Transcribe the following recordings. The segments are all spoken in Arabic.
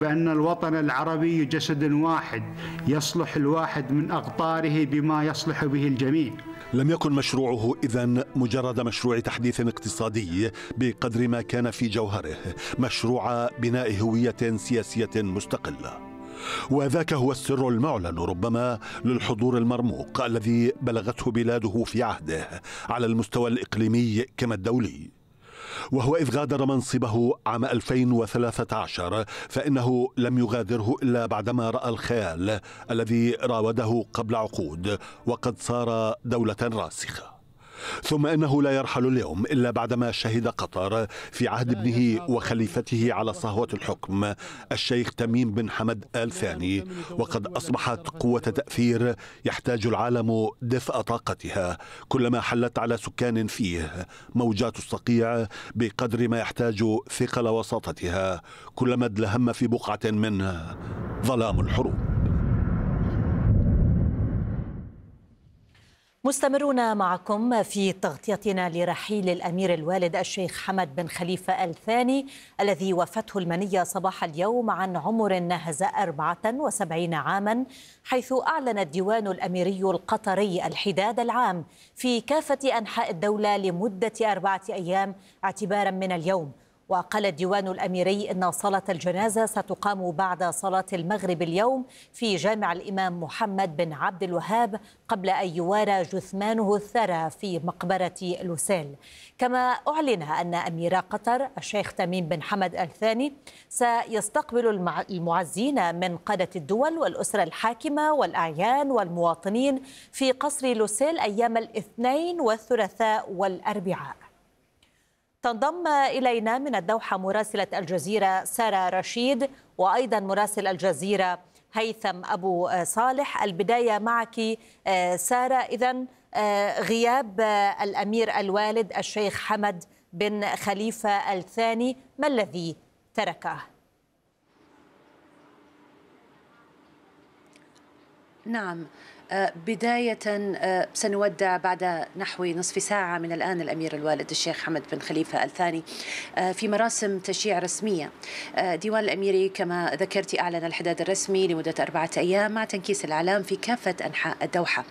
بأن الوطن العربي جسد واحد يصلح الواحد من أقطاره بما يصلح به الجميع. لم يكن مشروعه إذن مجرد مشروع تحديث اقتصادي بقدر ما كان في جوهره مشروع بناء هوية سياسية مستقلة، وذاك هو السر المعلن ربما للحضور المرموق الذي بلغته بلاده في عهده على المستوى الإقليمي كما الدولي. وهو إذ غادر منصبه عام 2013 فإنه لم يغادره إلا بعدما رأى الخيال الذي راوده قبل عقود وقد صار دولة راسخة. ثم إنه لا يرحل اليوم إلا بعدما شهد قطر في عهد ابنه وخليفته على صهوة الحكم الشيخ تميم بن حمد آل ثاني، وقد أصبحت قوة تأثير يحتاج العالم دفء طاقتها كلما حلت على سكان فيه موجات الصقيع بقدر ما يحتاج ثقل وساطتها كلما ادلهم في بقعة منه ظلام الحروب. مستمرون معكم في تغطيتنا لرحيل الأمير الوالد الشيخ حمد بن خليفة آل ثاني الذي وافته المنية صباح اليوم عن عمر ناهز 74 عاما، حيث أعلن الديوان الأميري القطري الحداد العام في كافة أنحاء الدولة لمدة 4 أيام اعتبارا من اليوم. وقال الديوان الأميري إن صلاة الجنازة ستقام بعد صلاة المغرب اليوم في جامع الإمام محمد بن عبد الوهاب قبل أن يوارى جثمانه الثرى في مقبرة لوسيل. كما أعلن أن أمير قطر الشيخ تميم بن حمد آل ثاني سيستقبل المعزين من قادة الدول والأسرة الحاكمة والأعيان والمواطنين في قصر لوسيل أيام الاثنين والثلاثاء والأربعاء. تنضم إلينا من الدوحة مراسلة الجزيرة سارة رشيد وأيضا مراسل الجزيرة هيثم أبو صالح. البداية معك سارة. إذن غياب الأمير الوالد الشيخ حمد بن خليفة آل ثاني ما الذي تركه؟ نعم، بداية سنودع بعد نحو نصف ساعة من الآن الأمير الوالد الشيخ حمد بن خليفة آل ثاني في مراسم تشييع رسمية. ديوان الأميري كما ذكرت أعلن الحداد الرسمي لمدة 4 أيام مع تنكيس الأعلام في كافة أنحاء الدوحة.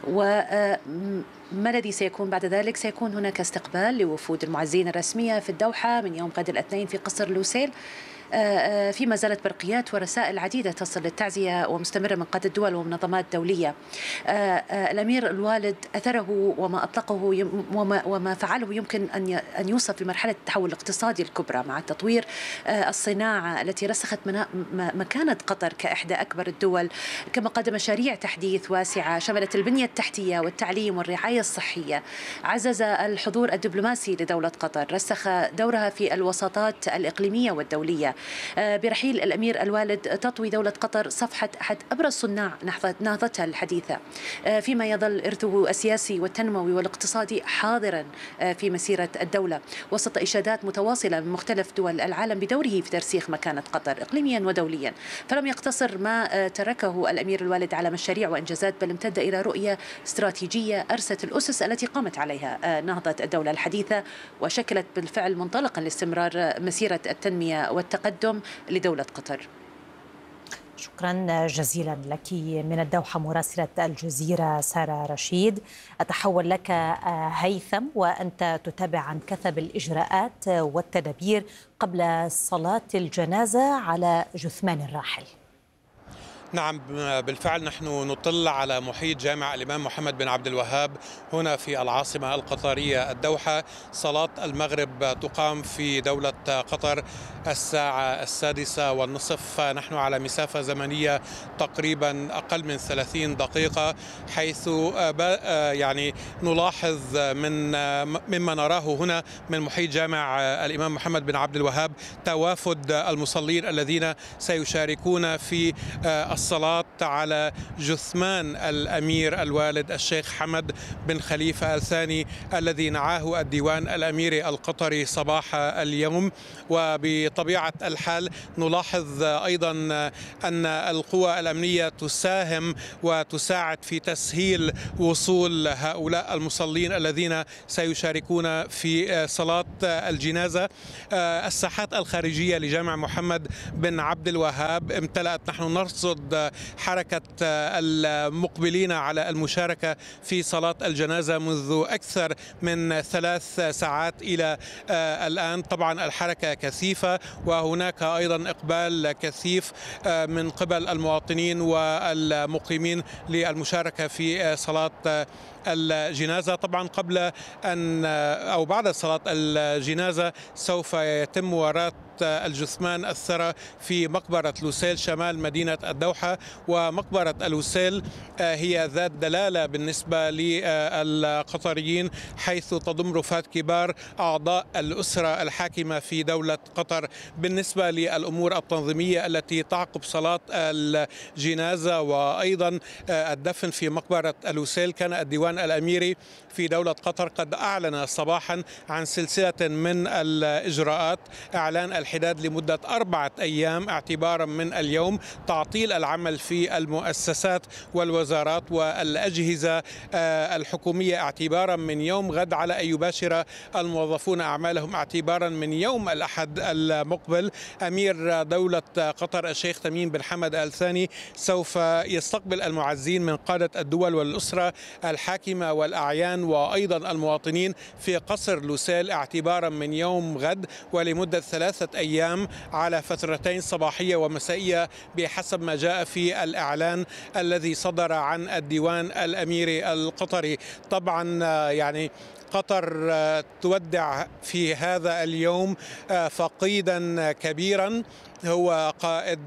ما الذي سيكون بعد ذلك؟ سيكون هناك استقبال لوفود المعزين الرسمية في الدوحة من يوم غد الاثنين في قصر لوسيل، فيما زالت برقيات ورسائل عديدة تصل للتعزية ومستمرة من قادة الدول ومنظمات دولية. الأمير الوالد أثره وما أطلقه وما فعله يمكن أن يوصف بمرحلة التحول الاقتصادي الكبرى مع تطوير الصناعة التي رسخت مكانة قطر كإحدى أكبر الدول، كما قدم مشاريع تحديث واسعة شملت البنية التحتية والتعليم والرعاية الصحية، عزز الحضور الدبلوماسي لدولة قطر، رسخ دورها في الوساطات الإقليمية والدولية. برحيل الأمير الوالد تطوي دولة قطر صفحة أحد أبرز صناع نهضتها الحديثة، فيما يظل إرثه السياسي والتنموي والاقتصادي حاضرا في مسيرة الدولة وسط إشادات متواصلة من مختلف دول العالم بدوره في ترسيخ مكانة قطر إقليميا ودوليا. فلم يقتصر ما تركه الأمير الوالد على مشاريع وإنجازات، بل امتد إلى رؤية استراتيجية أرست الأسس التي قامت عليها نهضة الدولة الحديثة وشكلت بالفعل منطلقا لاستمرار مسيرة التنمية والتقدم لدولة قطر. شكرا جزيلا لك من الدوحة مراسلة الجزيرة سارة رشيد. أتحول لك هيثم وأنت تتابع عن كثب الإجراءات والتدابير قبل صلاة الجنازة على جثمان الراحل. نعم بالفعل نحن نطل على محيط جامع الإمام محمد بن عبد الوهاب هنا في العاصمة القطرية الدوحة. صلاة المغرب تقام في دولة قطر الساعة 6:30. نحن على مسافة زمنية تقريبا أقل من 30 دقيقة، حيث يعني نلاحظ مما نراه هنا من محيط جامع الإمام محمد بن عبد الوهاب توافد المصلين الذين سيشاركون في الصلاة على جثمان الأمير الوالد الشيخ حمد بن خليفة الثاني الذي نعاه الديوان الأميري القطري صباح اليوم. وبطبيعة الحال نلاحظ أيضا أن القوى الأمنية تساهم وتساعد في تسهيل وصول هؤلاء المصلين الذين سيشاركون في صلاة الجنازة. الساحات الخارجية لجامع محمد بن عبد الوهاب امتلأت. نحن نرصد حركة المقبلين على المشاركة في صلاة الجنازة منذ أكثر من 3 ساعات إلى الآن. طبعا الحركة كثيفة وهناك أيضا إقبال كثيف من قبل المواطنين والمقيمين للمشاركة في صلاة الجنازة. طبعا قبل أن أو بعد صلاة الجنازة سوف يتم وراث الجثمان الثرى في مقبرة لوسيل شمال مدينة الدوحة. ومقبرة لوسيل هي ذات دلالة بالنسبة للقطريين، حيث تضم رفات كبار أعضاء الأسرة الحاكمة في دولة قطر. بالنسبة للأمور التنظيمية التي تعقب صلاة الجنازة وأيضا الدفن في مقبرة لوسيل، كان الديوان الأميري في دولة قطر قد أعلن صباحا عن سلسلة من الإجراءات: إعلان الحداد لمدة 4 أيام اعتبارا من اليوم، تعطيل العمل في المؤسسات والوزارات والأجهزة الحكومية اعتبارا من يوم غد، على أن يباشر الموظفون أعمالهم اعتبارا من يوم الأحد المقبل. أمير دولة قطر الشيخ تميم بن حمد الثاني سوف يستقبل المعزين من قادة الدول والأسرة الحاكمة والأعيان وأيضا المواطنين في قصر لوسيل اعتبارا من يوم غد، ولمدة 3 أيام على فترتين صباحية ومسائية بحسب ما جاء في الإعلان الذي صدر عن الديوان الأميري القطري. طبعا يعني قطر تودع في هذا اليوم فقيدا كبيرا، هو قائد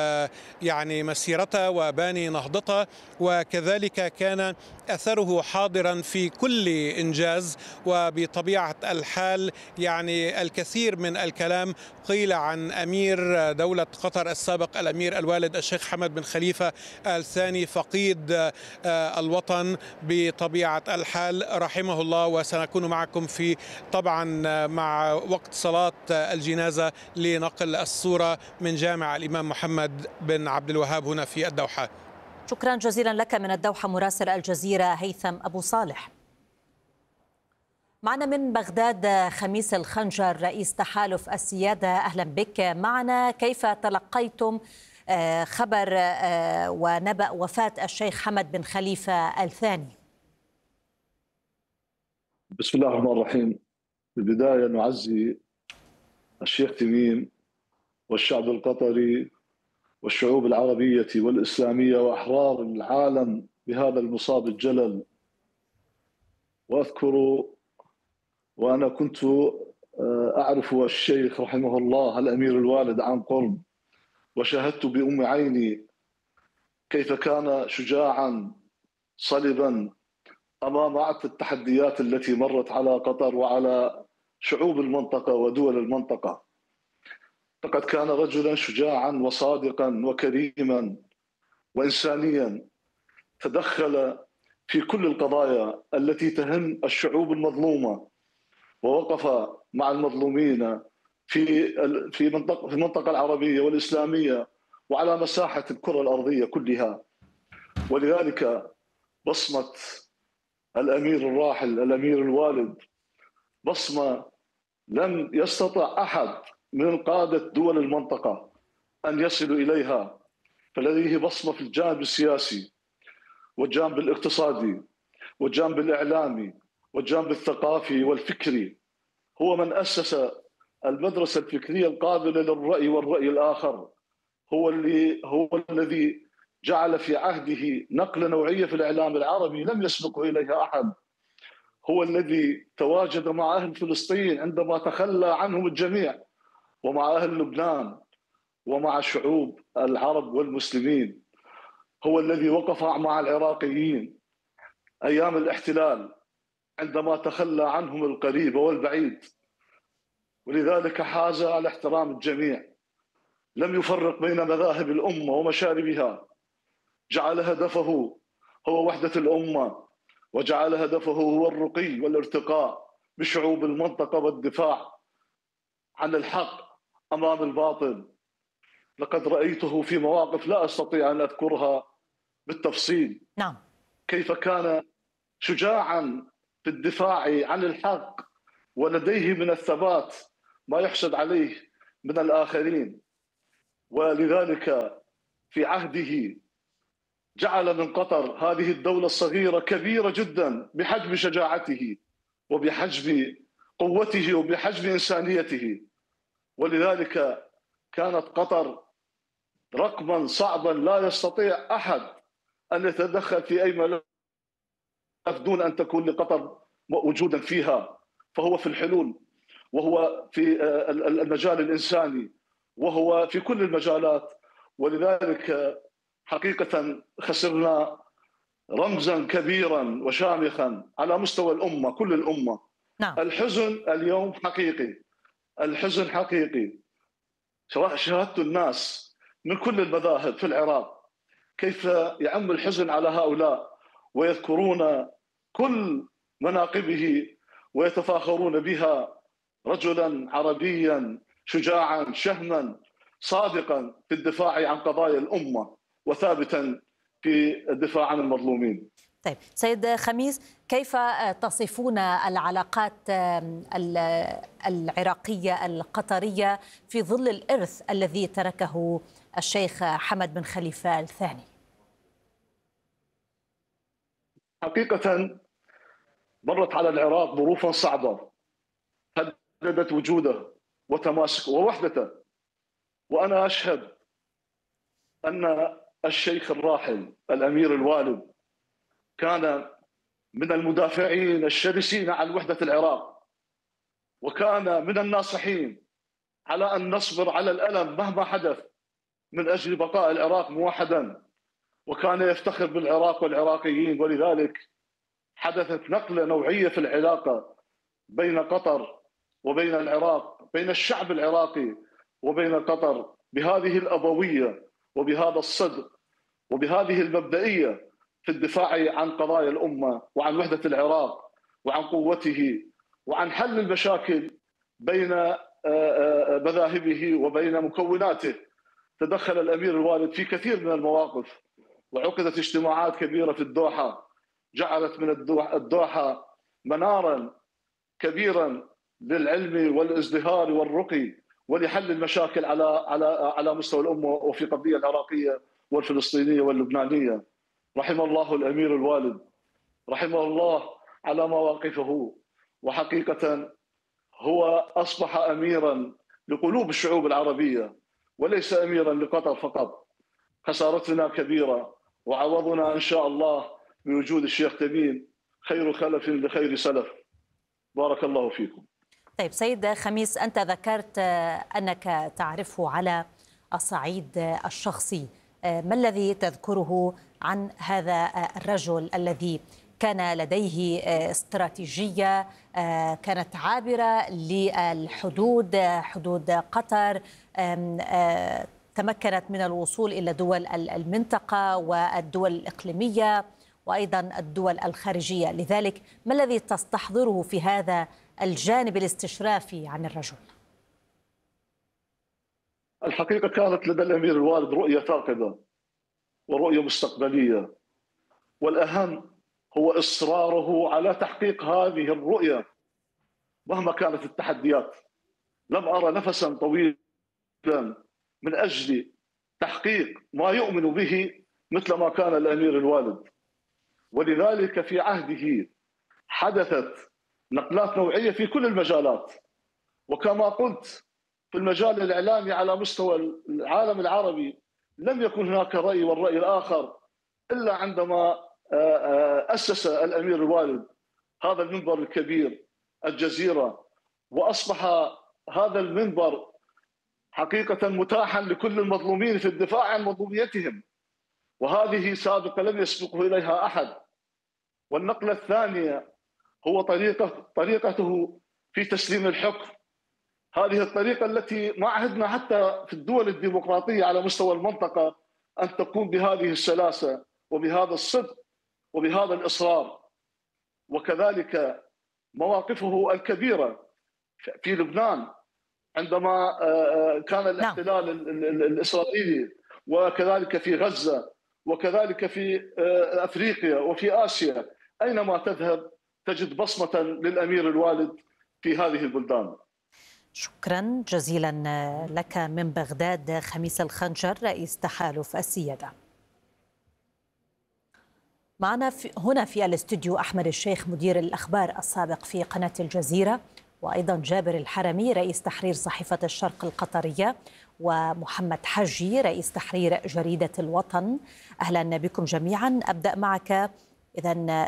يعني مسيرتها وباني نهضتها، وكذلك كان أثره حاضرا في كل إنجاز. وبطبيعة الحال يعني الكثير من الكلام قيل عن أمير دولة قطر السابق الأمير الوالد الشيخ حمد بن خليفة الثاني فقيد الوطن. بطبيعة الحال رحمه الله. وسنكون معكم في طبعا مع وقت صلاة الجنازة لنقل الصورة من جامع الإمام محمد بن عبد الوهاب هنا في الدوحة. شكرا جزيلا لك من الدوحة مراسل الجزيرة هيثم أبو صالح. معنا من بغداد خميس الخنجر رئيس تحالف السيادة، أهلا بك معنا. كيف تلقيتم خبر ونبأ وفاة الشيخ حمد بن خليفة الثاني؟ بسم الله الرحمن الرحيم. بالبداية نعزي الشيخ تميم والشعب القطري والشعوب العربية والإسلامية وأحرار العالم بهذا المصاب الجلل. وأذكر وأنا كنت أعرف الشيخ رحمه الله الأمير الوالد عن قرب، وشاهدت بأم عيني كيف كان شجاعا صلبا أمام أعتى التحديات التي مرت على قطر وعلى شعوب المنطقة ودول المنطقة. لقد كان رجلا شجاعا وصادقا وكريما وإنسانيا، تدخل في كل القضايا التي تهم الشعوب المظلومة، ووقف مع المظلومين في المنطقة العربية والإسلامية وعلى مساحة الكرة الأرضية كلها. ولذلك بصمة الأمير الراحل الأمير الوالد بصمة لم يستطع أحد من قادة دول المنطقة أن يصلوا إليها، فلديه بصمة في الجانب السياسي والجانب الاقتصادي والجانب الإعلامي والجانب الثقافي والفكري. هو من أسس المدرسة الفكرية القابلة للرأي والرأي الآخر، هو الذي جعل في عهده نقلة نوعية في الإعلام العربي لم يسبقه إليها أحد. هو الذي تواجد مع أهل فلسطين عندما تخلى عنهم الجميع، ومع أهل لبنان ومع شعوب العرب والمسلمين. هو الذي وقف مع العراقيين أيام الاحتلال عندما تخلى عنهم القريب والبعيد، ولذلك حاز على احترام الجميع. لم يفرق بين مذاهب الأمة ومشاربها، جعل هدفه هو وحدة الأمة، وجعل هدفه هو الرقي والارتقاء بشعوب المنطقة والدفاع عن الحق أمام الباطل. لقد رأيته في مواقف لا أستطيع أن أذكرها بالتفصيل. نعم. كيف كان شجاعا في الدفاع عن الحق، ولديه من الثبات ما يحسد عليه من الآخرين. ولذلك في عهده جعل من قطر هذه الدولة الصغيرة كبيرة جدا بحجم شجاعته وبحجم قوته وبحجم إنسانيته. ولذلك كانت قطر رقما صعبا لا يستطيع أحد أن يتدخل في أي ملف دون أن تكون لقطر وجودا فيها. فهو في الحلول، وهو في المجال الإنساني، وهو في كل المجالات. ولذلك حقيقة خسرنا رمزا كبيرا وشامخا على مستوى الأمة، كل الأمة. نعم. الحزن اليوم حقيقي، الحزن حقيقي. شاهدت الناس من كل المذاهب في العراق كيف يعم الحزن على هؤلاء، ويذكرون كل مناقبه ويتفاخرون بها. رجلا عربيا شجاعا شهما صادقا في الدفاع عن قضايا الأمة، وثابتا في الدفاع عن المظلومين. طيب سيد خميس، كيف تصفون العلاقات العراقية القطرية في ظل الإرث الذي تركه الشيخ حمد بن خليفة الثاني؟ حقيقة مرت على العراق ظروف صعبة هددت وجوده وتماسكه ووحدته. وأنا أشهد أن الشيخ الراحل الأمير الوالد كان من المدافعين الشرسين عن وحدة العراق، وكان من الناصحين على أن نصبر على الألم مهما حدث من أجل بقاء العراق موحدا، وكان يفتخر بالعراق والعراقيين. ولذلك حدثت نقلة نوعية في العلاقة بين قطر وبين العراق، بين الشعب العراقي وبين قطر، بهذه الأبوية وبهذا الصدق وبهذه المبدئية في الدفاع عن قضايا الأمة وعن وحدة العراق وعن قوته وعن حل المشاكل بين مذاهبه وبين مكوناته. تدخل الأمير الوالد في كثير من المواقف، وعقدت اجتماعات كبيرة في الدوحة جعلت من الدوحة منارا كبيرا للعلم والازدهار والرقي ولحل المشاكل على مستوى الأمة وفي القضية العراقية والفلسطينية واللبنانية. رحم الله الأمير الوالد، رحمه الله على مواقفه. وحقيقة هو أصبح أميرا لقلوب الشعوب العربية وليس أميرا لقطر فقط. خسارتنا كبيرة، وعوضنا إن شاء الله بوجود الشيخ تميم خير خلف لخير سلف. بارك الله فيكم. طيب سيد خميس، أنت ذكرت أنك تعرفه على الصعيد الشخصي، ما الذي تذكره عن هذا الرجل الذي كان لديه استراتيجية كانت عابرة للحدود، حدود قطر، تمكنت من الوصول إلى دول المنطقة والدول الإقليمية وأيضا الدول الخارجية؟ لذلك ما الذي تستحضره في هذا الجانب الاستشرافي عن الرجل؟ الحقيقة كانت لدى الأمير الوالد رؤية ثاقبة ورؤية مستقبلية، والأهم هو إصراره على تحقيق هذه الرؤية مهما كانت التحديات. لم أرى نفسا طويلا من أجل تحقيق ما يؤمن به مثل ما كان الأمير الوالد. ولذلك في عهده حدثت نقلات نوعية في كل المجالات. وكما قلت في المجال الإعلامي على مستوى العالم العربي لم يكن هناك رأي والرأي الآخر إلا عندما أسس الأمير الوالد هذا المنبر الكبير الجزيرة، وأصبح هذا المنبر حقيقة متاحا لكل المظلومين في الدفاع عن مظلوميتهم، وهذه سابقة لم يسبقه إليها أحد. والنقلة الثانية هو طريقته في تسليم الحكم، هذه الطريقة التي ما عهدنا حتى في الدول الديمقراطية على مستوى المنطقة أن تقوم بهذه السلاسة وبهذا الصدق وبهذا الإصرار، وكذلك مواقفه الكبيرة في لبنان عندما كان الاحتلال الإسرائيلي، وكذلك في غزة، وكذلك في أفريقيا وفي آسيا. أينما تذهب تجد بصمة للأمير الوالد في هذه البلدان. شكرا جزيلا لك من بغداد خميس الخنجر رئيس تحالف السيادة. معنا هنا في الاستوديو أحمد الشيخ مدير الأخبار السابق في قناة الجزيرة، وأيضا جابر الحرمي رئيس تحرير صحيفة الشرق القطرية، ومحمد حجي رئيس تحرير جريدة الوطن. أهلا بكم جميعا. أبدأ معك إذن